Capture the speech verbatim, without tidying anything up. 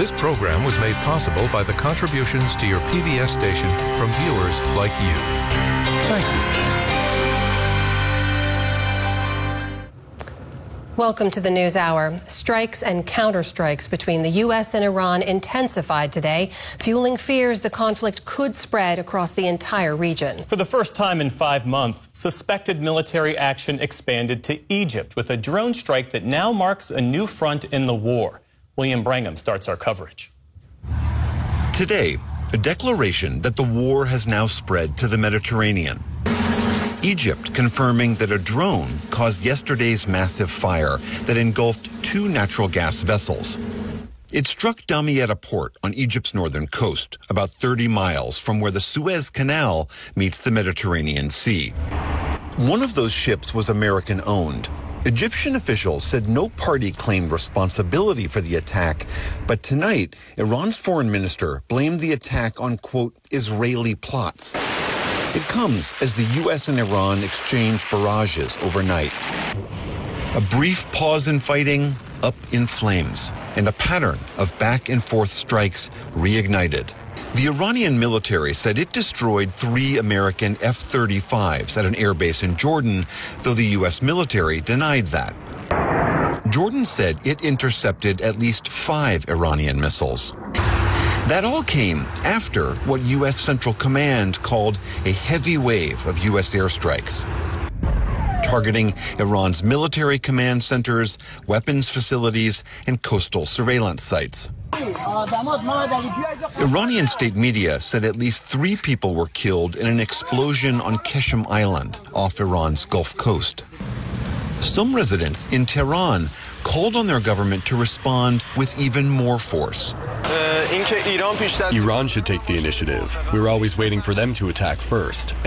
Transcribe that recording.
This program was made possible by the contributions to your P B S station from viewers like you. Thank you. Welcome to the News Hour. Strikes and counterstrikes between the U S and Iran intensified today, fueling fears the conflict could spread across the entire region. For the first time in five months, suspected military action expanded to Egypt with a drone strike that now marks a new front in the war. William Brangham starts our coverage. Today, a declaration that the war has now spread to the Mediterranean. Egypt confirming that a drone caused yesterday's massive fire that engulfed two natural gas vessels. It struck Damietta port on Egypt's northern coast, about thirty miles from where the Suez Canal meets the Mediterranean Sea. One of those ships was American-owned. Egyptian officials said no party claimed responsibility for the attack, but tonight, Iran's foreign minister blamed the attack on, quote, Israeli plots. It comes as the U S and Iran exchange barrages overnight. A brief pause in fighting, up in flames, and a pattern of back-and-forth strikes reignited. The Iranian military said it destroyed three American F thirty-fives at an airbase in Jordan, though the U S military denied that. Jordan said it intercepted at least five Iranian missiles. That all came after what U S Central Command called a heavy wave of U S airstrikes, targeting Iran's military command centers, weapons facilities, and coastal surveillance sites. Iranian state media said at least three people were killed in an explosion on Keshem Island off Iran's Gulf Coast. Some residents in Tehran called on their government to respond with even more force. Iran should take the initiative. We were always waiting for them to attack first.